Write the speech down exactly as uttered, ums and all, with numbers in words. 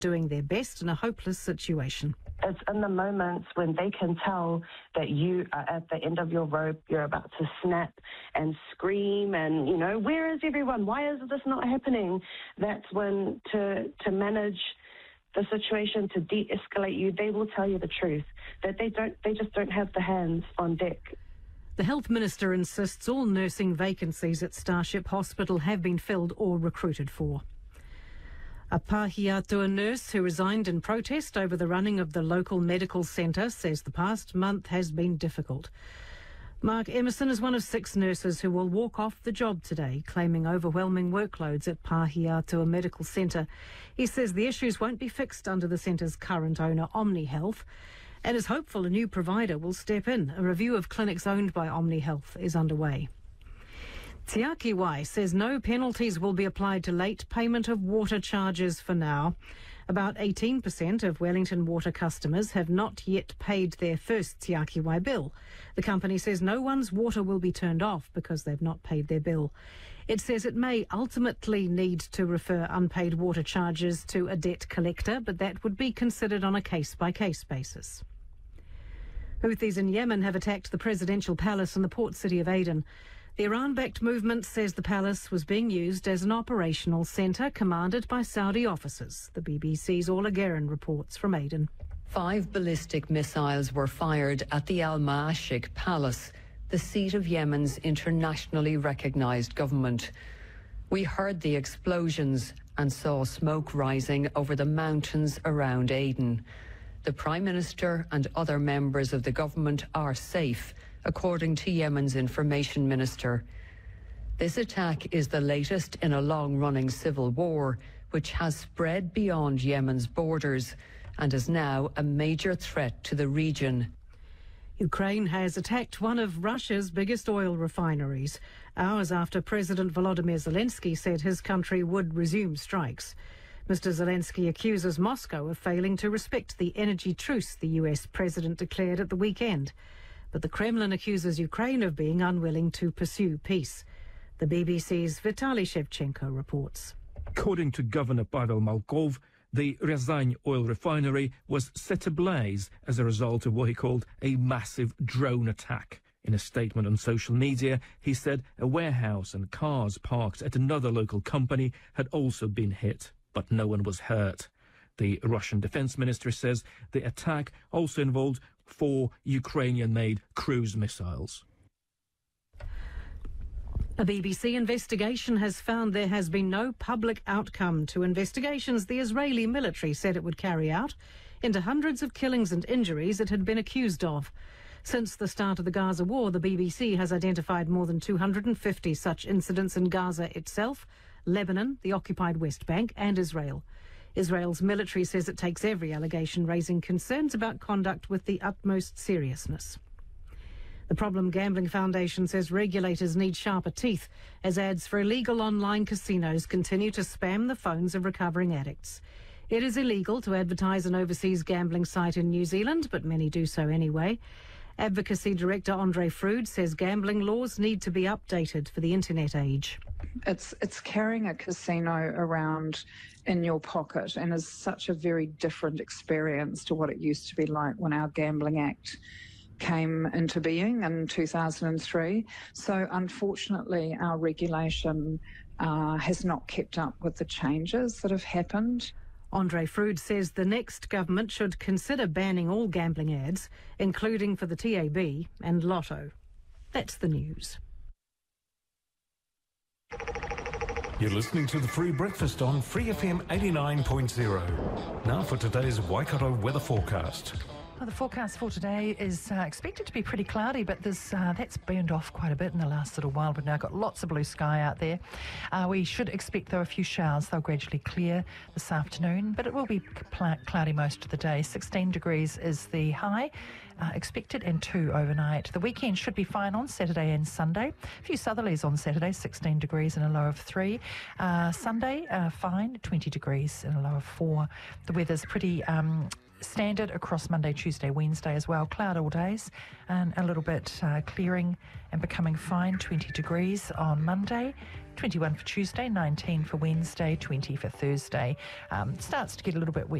doing their best in a hopeless situation. It's in the moments when they can tell that you are at the end of your rope, you're about to snap and scream and, you know, where is everyone? Why is this not happening? That's when to to manage the situation, to de-escalate you, they will tell you the truth, that they don't, they just don't have the hands on deck. The Health Minister insists all nursing vacancies at Starship Hospital have been filled or recruited for. A Pahiatua nurse who resigned in protest over the running of the local medical centre says the past month has been difficult. Mark Emerson is one of six nurses who will walk off the job today, claiming overwhelming workloads at Pahiatua Medical Centre. He says the issues won't be fixed under the centre's current owner, Omni Health, and is hopeful a new provider will step in. A review of clinics owned by Omni Health is underway. Te Aki Wai says no penalties will be applied to late payment of water charges for now. About eighteen percent of Wellington Water customers have not yet paid their first Te Aki Wai bill. The company says no one's water will be turned off because they've not paid their bill. It says it may ultimately need to refer unpaid water charges to a debt collector, but that would be considered on a case-by-case basis. Houthis in Yemen have attacked the presidential palace in the port city of Aden. The Iran-backed movement says the palace was being used as an operational centre commanded by Saudi officers. The B B C's Orla Guerin reports from Aden. Five ballistic missiles were fired at the Al Ma'ashik Palace, the seat of Yemen's internationally recognised government. We heard the explosions and saw smoke rising over the mountains around Aden. The Prime Minister and other members of the government are safe, according to Yemen's information minister. This attack is the latest in a long-running civil war, which has spread beyond Yemen's borders and is now a major threat to the region. Ukraine has attacked one of Russia's biggest oil refineries, hours after President Volodymyr Zelensky said his country would resume strikes. Mister Zelensky accuses Moscow of failing to respect the energy truce the U S president declared at the weekend. But the Kremlin accuses Ukraine of being unwilling to pursue peace. The B B C's Vitaly Shevchenko reports. According to Governor Pavel Malkov, the Ryazan oil refinery was set ablaze as a result of what he called a massive drone attack. In a statement on social media, he said a warehouse and cars parked at another local company had also been hit, but no one was hurt. The Russian defense ministry says the attack also involved four Ukrainian-made cruise missiles. A B B C investigation has found there has been no public outcome to investigations the Israeli military said it would carry out into hundreds of killings and injuries it had been accused of. Since the start of the Gaza war, the B B C has identified more than two hundred fifty such incidents in Gaza itself, Lebanon, the occupied West Bank and Israel. Israel's military says it takes every allegation raising concerns about conduct with the utmost seriousness. The Problem Gambling Foundation says regulators need sharper teeth as ads for illegal online casinos continue to spam the phones of recovering addicts. It is illegal to advertise an overseas gambling site in New Zealand, but many do so anyway. Advocacy Director Andre Frood says gambling laws need to be updated for the internet age. It's it's carrying a casino around in your pocket and is such a very different experience to what it used to be like when our Gambling Act came into being in two thousand three. So unfortunately, our regulation uh, has not kept up with the changes that have happened. Andre Frood says the next government should consider banning all gambling ads, including for the T A B and Lotto. That's the news. You're listening to The Free Breakfast on Free F M eighty-nine point oh. Now for today's Waikato weather forecast. Well, the forecast for today is uh, expected to be pretty cloudy, but there's, uh, that's burned off quite a bit in the last little while. We've now got lots of blue sky out there. Uh, we should expect, though, a few showers. They'll gradually clear this afternoon, but it will be cl- cloudy most of the day. sixteen degrees is the high uh, expected and two overnight. The weekend should be fine on Saturday and Sunday. A few southerlies on Saturday, sixteen degrees and a low of three. Uh, Sunday, uh, fine, twenty degrees and a low of four. The weather's pretty... Um, standard across Monday, Tuesday, Wednesday as well. Cloud all days and a little bit uh, clearing and becoming fine. twenty degrees on Monday, twenty-one for Tuesday, nineteen for Wednesday, twenty for Thursday. Um, starts to get a little bit wet